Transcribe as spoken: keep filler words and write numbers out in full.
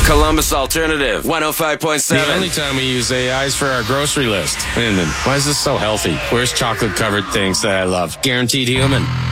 Columbus Alternative, one oh five point seven. The only time we use A I is for our grocery list. Lyndon, why is this so healthy? Where's chocolate-covered things that I love? Guaranteed human.